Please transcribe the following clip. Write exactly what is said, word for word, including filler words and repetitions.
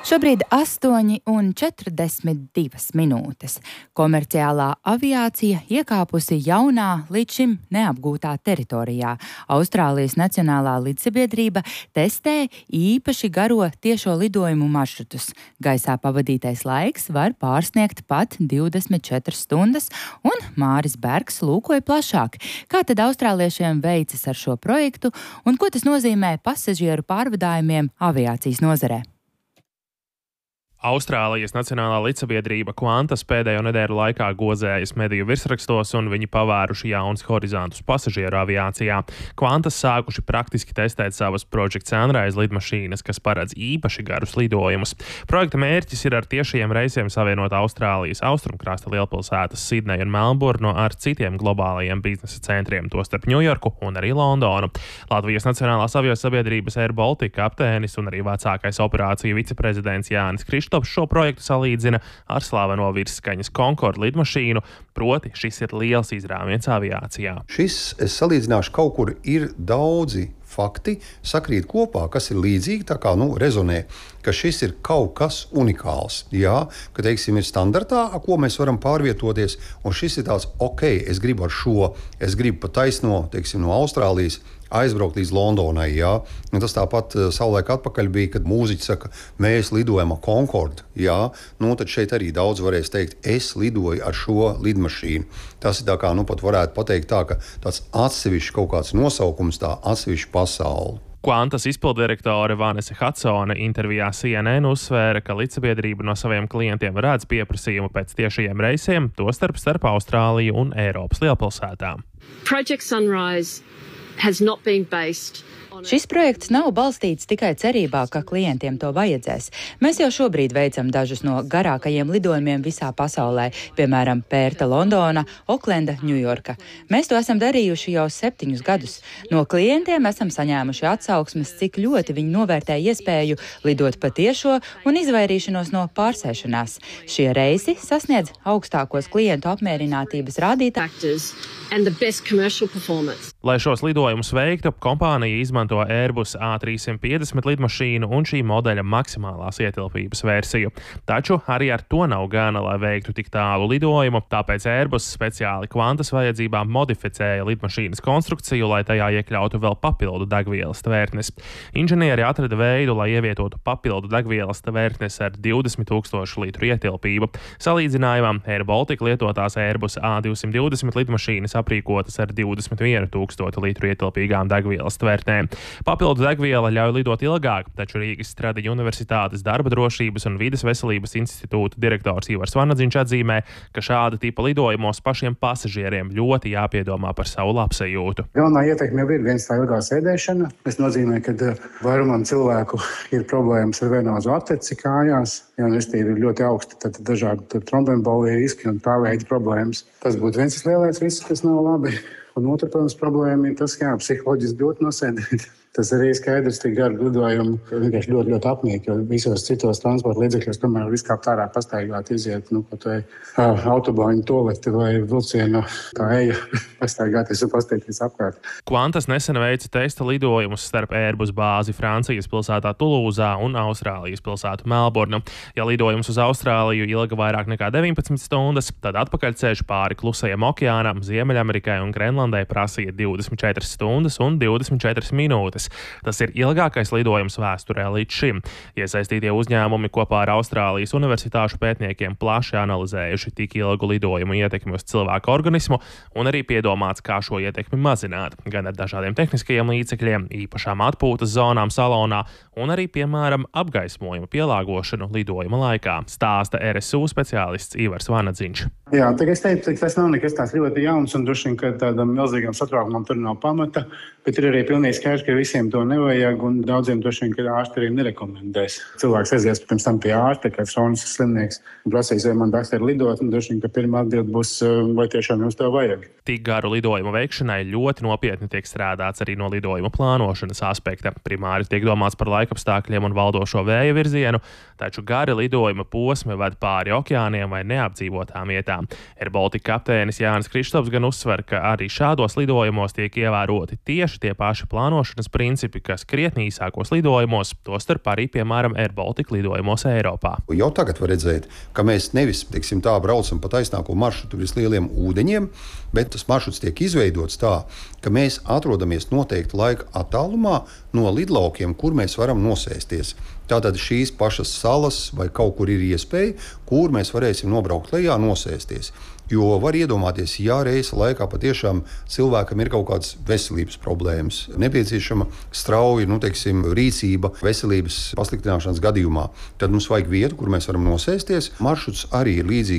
Šobrīd astoņi un četrdesmit divas minūtes. Komerciālā aviācija iekāpusi jaunā, līdz šim neapgūtā teritorijā. Austrālijas Nacionālā līdzsabiedrība testē īpaši garo tiešo lidojumu maršrutus. Gaisā pavadītais laiks var pārsniegt pat divdesmit četras stundas, un Māris Bergs lūkoja plašāk, kā tad austrāliešiem veicas ar šo projektu un ko tas nozīmē pasažieru pārvadājumiem aviācijas nozarē. Austrālijas Nacionālā līdzsabiedrība Qantas pēdējo nedēļu laikā gozējas mediju virsrakstos, un viņi pavēruši jaunus horizontus pasažieru aviācijā. Qantas sākuši praktiski testēt savas Project Sunrise lidmašīnas, kas paredz īpaši garus lidojumus. Projekta mērķis ir ar tiešajiem reisiem savienot Austrālijas austrumkrasta lielpilsētas Sidneju un Melburnu ar citiem globālajiem biznesa centriem, tostarp Ņujorku un arī Londonu. Latvijas Nacionālās aviosabiedrības Air Baltica kapteinis un arī vecākais operāciju viceprezidents Jānis Krištops šo projektu salīdzina ar slaveno virsskaņas Concorde lidmašīnu, proti šis ir liels izrāviens aviācijā. Šis, es salīdzināšu, kaut kur ir daudzi fakti sakrīt kopā, kas ir līdzīgi, tā kā, nu, rezonē, ka šis ir kaut kas unikāls. Jā, ka, teiksim, ir standartā, ar ko mēs varam pārvietoties, un šis ir tāds, ok, es gribu ar šo, es gribu pa taisno, teiksim, no Austrālijas aizbraukt līdz Londonai, jā. Un tas tāpat savulaik atpakaļ bija, kad mūziķi saka, mēs lidojam ar Concorde, jā. Nu, tad šeit arī daudz varēs teikt, es lidoju ar šo lidmašīnu. Tas ir tā kā, nu, pat varētu pateikt tā, ka tāds atsevišķi kaut kāds nosaukums, tā atsevišķi pasauli. Qantas izpildirektore Vanese Hudsone intervijā C N N uzsvēra, ka līdzsabiedrība no saviem klientiem redz pieprasījumu pēc tiešajiem reisiem, tostarp starp Austrāliju un Eiropas lielpilsētām. Project Sunrise has not been based. Šis projekts nav balstīts tikai cerībā, ka klientiem to vajadzēs. Mēs jau šobrīd veicam dažus no garākajiem lidojumiem visā pasaulē, piemēram, Pērta, Londona, Oklenda, Ņujorka. Mēs to esam darījuši jau septiņus gadus. No klientiem esam saņēmuši atsauksmes, cik ļoti viņi novērtē iespēju lidot patiešo un izvairīšanos no pārsēšanās. Šie reisi sasniedz augstākos klientu apmierinātības rādītājus. Lai šos lidojumus veiktu, kompānija izmanto Airbus A trīs piecdesmit lidmašīnu un šī modeļa maksimālās ietilpības versiju. Taču arī ar to nav gana, lai veiktu tik tālu lidojumu, tāpēc Airbus speciāli Qantas vajadzībām modificēja lidmašīnas konstrukciju, lai tajā iekļautu vēl papildu degvielas tvērtnes. Inženieri atrada veidu, lai ievietotu papildu degvielas tvērtnes ar divdesmit tūkstošu litru ietilpību. Salīdzinājumā Air Baltica lietotās Airbus A divsimt divdesmit lidmašīnas aprīkotas ar divdesmit vienu tūkstošu litru ietilpīgām degvielas tvērtnēm. Papildu degviela ļauj lidot ilgāk, taču Rīgas Stradiņa Universitātes darba drošības un vides veselības institūta direktors Ivars Vanadziņš atzīmē, ka šāda tipa lidojumos pašiem pasažieriem ļoti jāpiedomā par savu labsajūtu. Galvenā ietekme jau ir viens tā ilgā sēdēšana. Tas nozīmē, ka vairumam cilvēku ir problēmas ar venozu atteci kājās, ja restīvi ir ļoti augsti, tad dažādi trombembolija riski un tā veida problēmas. Tas būtu viens lielais risks, kas nav labi. Un otra, protams, problēma ir tas, kā psiholoģiski ļoti nosēdēt. Tas arī skaidrs, ka garu lidojumu vienkārši ļoti, ļoti apniek, jo visos citos transporta līdzekļos tomēr viskāpt ārā pastaigāt, iziet, nu, kaut vai uh, autobāņu toleti vai vilcienu tā eja pastaigāties un pasteikties apkārt. Qantas nesen veica testa lidojumus starp Airbus bāzi Francijas pilsētā Tulūzā un Austrālijas pilsētu Melburnu. Ja lidojums uz Austrāliju ilga vairāk nekā deviņpadsmit stundas, tad atpakaļceļš pāri Klusajam okeānam, Ziemeļamerikai un Grenlandai prasīja divdesmit četras stundas un divdesmit četras minūtes. Tas ir ilgākais lidojums vēsturē līdz šim. Iesaistītie uzņēmumi kopā ar Austrālijas universitāšu pētniekiem plaši analizējuši tik ilgu lidojumu ietekmi uz cilvēku organismu un arī piedomāts, kā šo ietekmi mazināt, gan ar dažādiem tehniskajiem līdzekļiem, īpašām atpūtas zonām salonā un arī, piemēram, apgaismojuma pielāgošanu lidojuma laikā, stāsta R S U speciālists Ivars Vanadziņš. Jā, tā es teiktu, ka tas nav nekas tāds ļoti jauns un droši vien, ka tādam milzīgam satraukumam tur nav pamata, bet ir arī pilnīgi skaidrs, ka visiem to nevajag un daudziem droši vien, ka ārsti arī nerekomendēs. Cilvēks aizies pirms tam pie ārsta, kā kronisks slimnieks, un prasīs, vai man daksteri lidot, un droši vien, ka pirmā atbild būs, vai tiešām jums to vajag. Tik garu lidojumu veikšanai ļoti nopietni tiek strādāts arī no lidojuma plānošanas aspekta. Primāri tiek domāts par laikapstākļiem un valdošo vēja virzienu, taču gari lidojuma posmi ved pāri okeāniem vai neapdzīvotām vietām. Air Baltica kapteinis Jānis Krištofs gan uzsver, ka arī šādos lidojumos tiek ievēroti tieši tie paši plānošanas principi, kas krietni īsākos lidojumos, tostarp arī, piemēram, Air Baltica lidojumos Eiropā. Jau tagad var redzēt, ka mēs nevis, teiksim, tā braucam pa taisnāko maršrutu virs lieliem ūdeņiem, bet tas maršruts tiek izveidots tā, ka mēs atrodamies noteikti laika attālumā no lidlaukiem, kur mēs varam nosēsties. Tātad šīs pašas salas vai kaut kur ir iespēja, kur mēs varēsim nobraukt lejā, nosēsties. Jo var iedomāties, ja reisa laikā patiešām cilvēkam ir kaut kādas veselības problēmas, nepieciešama strauja, nu, teiksim, rīcība veselības pasliktināšanas gadījumā, tad mums vajag vietu, kur mēs varam nosēsties. Maršruts arī ir līdzīgi